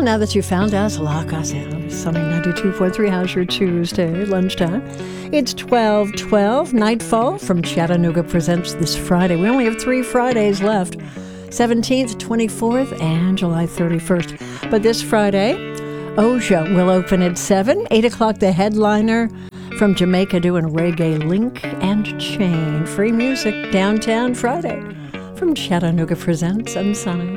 now that you found us, lock us in. Sunny 92.3, how's your Tuesday, lunchtime? It's 12:12, Nightfall from Chattanooga presents this Friday. We only have 3 Fridays left, 17th, 24th, and July 31st. But this Friday, Oja will open at 7, 8 o'clock, the headliner from Jamaica doing reggae, Link and Chain. Free music, downtown Friday from Chattanooga presents. I'm Sunny.